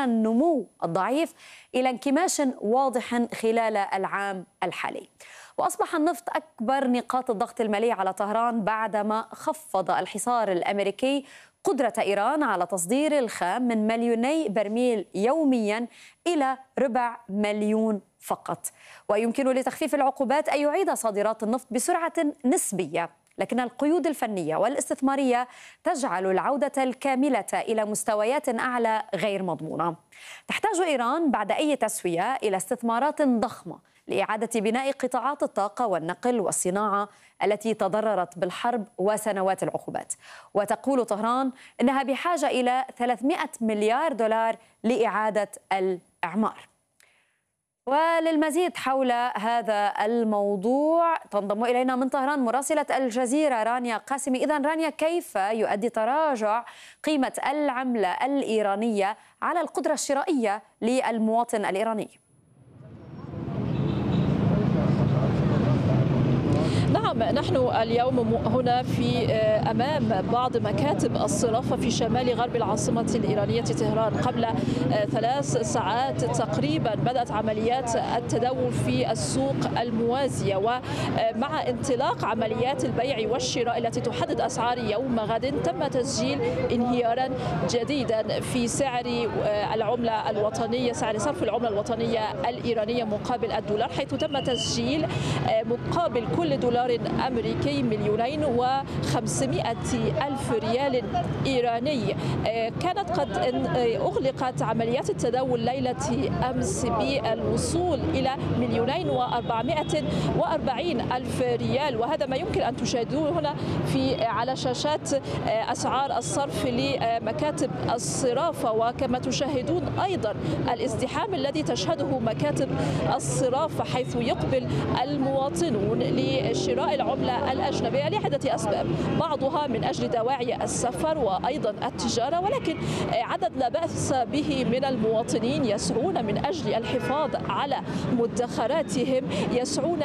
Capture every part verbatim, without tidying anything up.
النمو الضعيف إلى انكماش واضح خلال العام الحالي. وأصبح النفط أكبر نقاط الضغط المالي على طهران بعدما خفض الحصار الأمريكي قدرة إيران على تصدير الخام من مليوني برميل يوميا إلى ربع مليون فقط. ويمكن لتخفيف العقوبات أن يعيد صادرات النفط بسرعة نسبية، لكن القيود الفنية والاستثمارية تجعل العودة الكاملة إلى مستويات أعلى غير مضمونة. تحتاج إيران بعد أي تسوية إلى استثمارات ضخمة لإعادة بناء قطاعات الطاقة والنقل والصناعة التي تضررت بالحرب وسنوات العقوبات. وتقول طهران إنها بحاجة إلى ثلاثمئة مليار دولار لإعادة الإعمار. وللمزيد حول هذا الموضوع تنضم إلينا من طهران مراسلة الجزيرة رانيا قاسمي. إذن رانيا، كيف يؤدي تراجع قيمة العملة الإيرانية على القدرة الشرائية للمواطن الإيراني؟ نعم، نحن اليوم هنا في أمام بعض مكاتب الصرافة في شمال غرب العاصمة الإيرانية طهران. قبل ثلاث ساعات تقريبا بدأت عمليات التداول في السوق الموازية، ومع انطلاق عمليات البيع والشراء التي تحدد أسعار يوم غد تم تسجيل انهيارا جديدا في سعر العملة الوطنية، سعر صرف العملة الوطنية الإيرانية مقابل الدولار، حيث تم تسجيل مقابل كل دولار أمريكي مليونين وخمسمائة ألف ريال إيراني. كانت قد أغلقت عمليات التداول ليلة أمس بالوصول إلى مليونين وأربعمائة وأربعين ألف ريال، وهذا ما يمكن أن تشاهدوه هنا في على شاشات أسعار الصرف لمكاتب الصرافة. وكما تشاهدون أيضا الازدحام الذي تشهده مكاتب الصرافة، حيث يقبل المواطنون لشراء العملة الأجنبية لعدة أسباب، بعضها من أجل دواعي السفر وأيضا التجارة، ولكن عدد لا بأس به من المواطنين يسعون من أجل الحفاظ على مدخراتهم، يسعون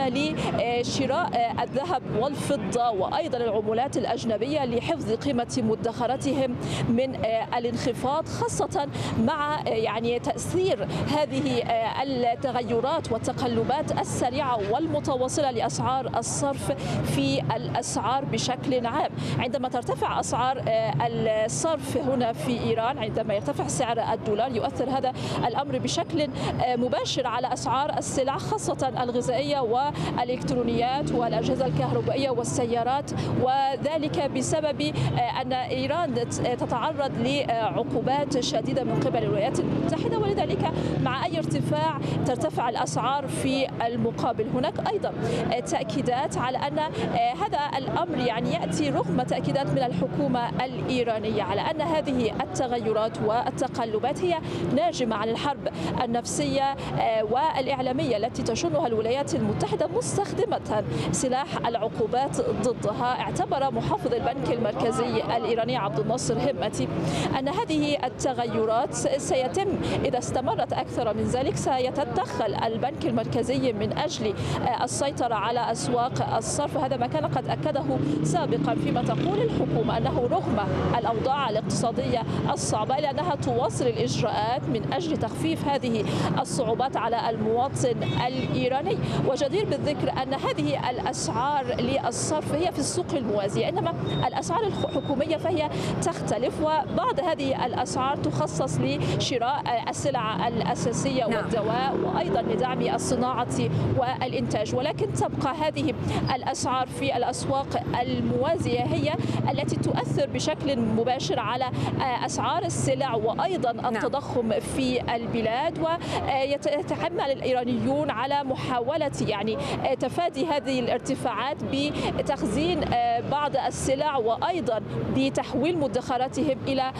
لشراء الذهب والفضة وأيضا العملات الأجنبية لحفظ قيمة مدخراتهم من الانخفاض، خاصة مع يعني تأثير هذه التغيرات والتقلبات السريعة والمتواصلة لأسعار الصرف في الأسعار بشكل عام. عندما ترتفع أسعار الصرف هنا في إيران، عندما يرتفع سعر الدولار، يؤثر هذا الأمر بشكل مباشر على أسعار السلع، خاصة الغذائية والإلكترونيات والأجهزة الكهربائية والسيارات، وذلك بسبب أن إيران تتعرض لعقوبات شديدة من قبل الولايات المتحدة، ولذلك مع أي ارتفاع ترتفع الأسعار في المقابل. هناك أيضا تأكيدات على أن هذا الأمر يعني يأتي رغم تأكيدات من الحكومة الإيرانية على أن هذه التغيرات والتقلبات هي ناجمة عن الحرب النفسية والإعلامية التي تشنها الولايات المتحدة مستخدمة سلاح العقوبات ضدها. اعتبر محافظ البنك المركزي الإيراني عبد الناصر همتي أن هذه التغيرات سيتم إذا استمرت أكثر من ذلك، سيتدخل البنك المركزي من أجل السيطرة على أسواق الصرف. هذا ما كان قد أكده سابقا، فيما تقول الحكومة أنه رغم الأوضاع الاقتصادية الصعبة إلا أنها تواصل الإجراءات من أجل تخفيف هذه الصعوبات على المواطن الإيراني. وجدير بالذكر أن هذه الأسعار للصرف هي في السوق الموازية، إنما الأسعار الحكومية فهي تختلف، وبعض هذه الأسعار تخصص لشراء السلع الأساسية والدواء وأيضا لدعم الصناعة والإنتاج. ولكن تبقى هذه الأسعار في الأسواق الموازية هي التي تؤثر بشكل مباشر على أسعار السلع وأيضا التضخم في البلاد. ويتحمل الإيرانيون على محاولة يعني تفادي هذه الارتفاعات بتخزين بعض السلع وأيضا بتحويل مدخراتهم إلى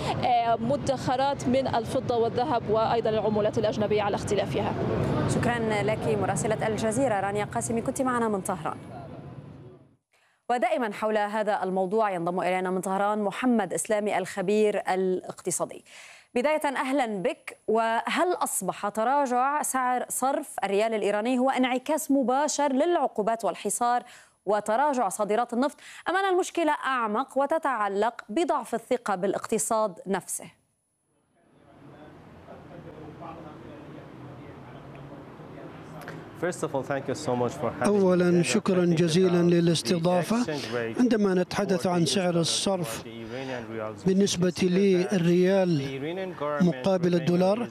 مدخرات من الفضة والذهب وأيضا العملات الأجنبية على اختلافها. شكرا لك مراسلة الجزيرة رانيا قاسمي، كنت معنا من طهران. ودائما حول هذا الموضوع ينضم إلينا من طهران محمد إسلامي الخبير الاقتصادي. بداية أهلا بك. وهل أصبح تراجع سعر صرف الريال الإيراني هو انعكاس مباشر للعقوبات والحصار وتراجع صادرات النفط، أم أن المشكلة أعمق وتتعلق بضعف الثقة بالاقتصاد نفسه؟ أولا شكرا جزيلا للاستضافة. عندما نتحدث عن سعر الصرف بالنسبة للريال مقابل الدولار،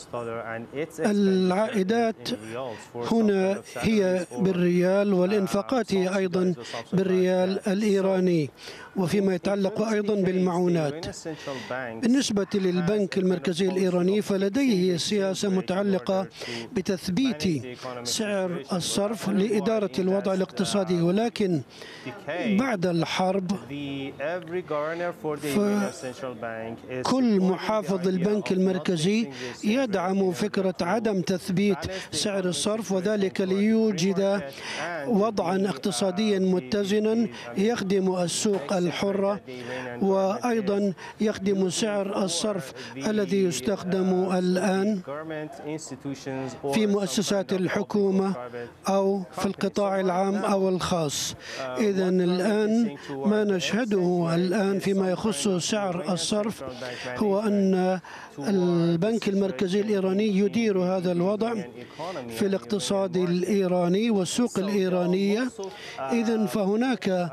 العائدات هنا هي بالريال والإنفاقات هي أيضا بالريال الإيراني، وفيما يتعلق أيضا بالمعونات. بالنسبة للبنك المركزي الإيراني فلديه سياسة متعلقة بتثبيت سعر الصرف لإدارة الوضع الاقتصادي، ولكن بعد الحرب فكل محافظ البنك المركزي يدعم فكرة عدم تثبيت سعر الصرف، وذلك ليوجد وضعا اقتصاديا متزنا يخدم السوق الحرة وأيضا يخدم سعر الصرف الذي يستخدم الآن في مؤسسات الحكومة أو في القطاع العام أو الخاص. إذن الآن ما نشهده الآن فيما يخص سعر الصرف هو أن البنك المركزي الإيراني يدير هذا الوضع في الاقتصاد الإيراني والسوق الإيرانية. إذن فهناك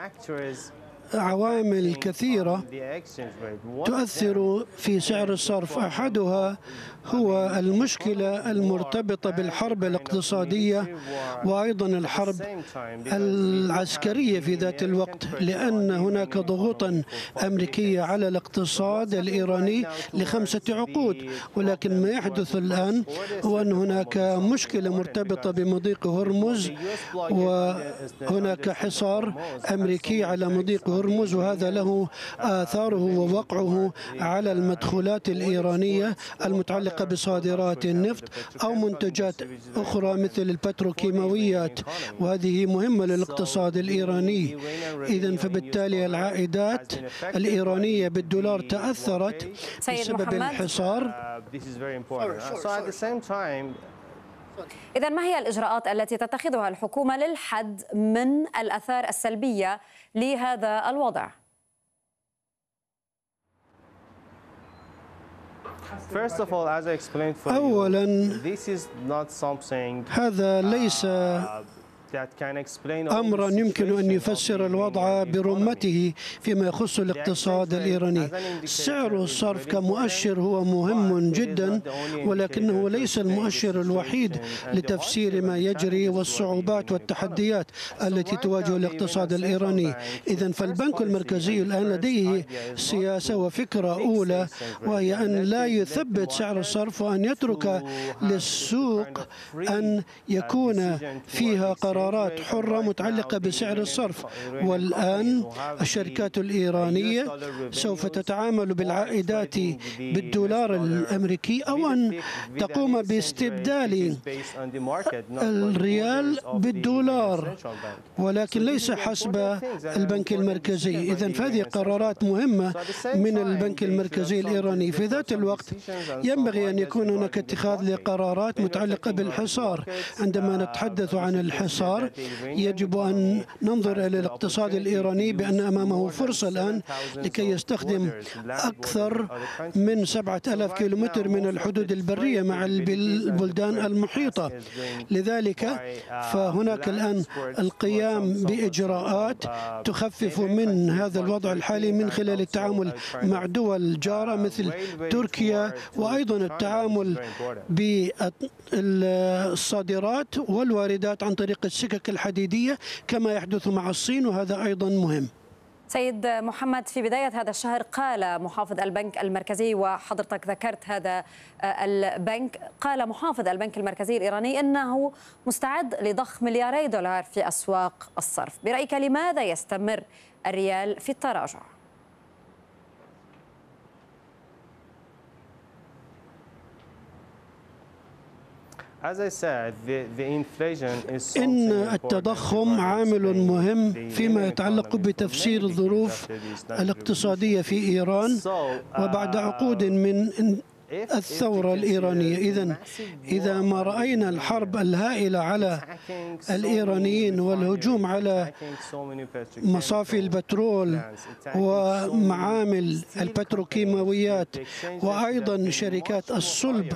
عوامل كثيرة تؤثر في سعر الصرف، أحدها هو المشكلة المرتبطة بالحرب الاقتصادية وأيضا الحرب العسكرية في ذات الوقت، لأن هناك ضغوطا أمريكية على الاقتصاد الإيراني لخمسة عقود. ولكن ما يحدث الآن هو أن هناك مشكلة مرتبطة بمضيق هرمز، وهناك حصار أمريكي على مضيق هرمز، وهذا له آثاره ووقعه على المدخولات الإيرانية المتعلقة بصادرات النفط أو منتجات أخرى مثل البتروكيماويات، وهذه مهمة للاقتصاد الإيراني. إذن فبالتالي العائدات الإيرانية بالدولار تأثرت بسبب الحصار. إذن ما هي الإجراءات التي تتخذها الحكومة للحد من الآثار السلبية لهذا الوضع؟ أولا هذا ليس أمرا يمكن أن يفسر الوضع برمته فيما يخص الاقتصاد الإيراني. سعر الصرف كمؤشر هو مهم جدا، ولكنه ليس المؤشر الوحيد لتفسير ما يجري والصعوبات والتحديات التي تواجه الاقتصاد الإيراني. إذن فالبنك المركزي الآن لديه سياسة وفكرة أولى، وهي أن لا يثبت سعر الصرف وأن يترك للسوق أن يكون فيها قرارات قرارات حرة متعلقة بسعر الصرف. والآن الشركات الإيرانية سوف تتعامل بالعائدات بالدولار الأمريكي أو أن تقوم باستبدال الريال بالدولار، ولكن ليس حسب البنك المركزي. إذن فهذه قرارات مهمة من البنك المركزي الإيراني. في ذات الوقت ينبغي أن يكون هناك اتخاذ لقرارات متعلقة بالحصار. عندما نتحدث عن الحصار يجب أن ننظر إلى الاقتصاد الإيراني بأن أمامه فرصة الآن لكي يستخدم أكثر من سبعة آلاف كيلومتر من الحدود البرية مع البلدان المحيطة. لذلك فهناك الآن القيام بإجراءات تخفف من هذا الوضع الحالي من خلال التعامل مع دول جارة مثل تركيا، وأيضا التعامل بالصادرات والواردات عن طريق السكك الحديدية كما يحدث مع الصين، وهذا أيضا مهم. سيد محمد، في بداية هذا الشهر قال محافظ البنك المركزي، وحضرتك ذكرت هذا البنك، قال محافظ البنك المركزي الإيراني أنه مستعد لضخ ملياري دولار في أسواق الصرف. برأيك لماذا يستمر الريال في التراجع؟ إن التضخم عامل مهم فيما يتعلق بتفسير الظروف الاقتصادية في إيران وبعد عقود من الثورة الإيرانية. إذن إذا ما رأينا الحرب الهائلة على الإيرانيين والهجوم على مصافي البترول ومعامل البتروكيماويات وأيضا شركات الصلب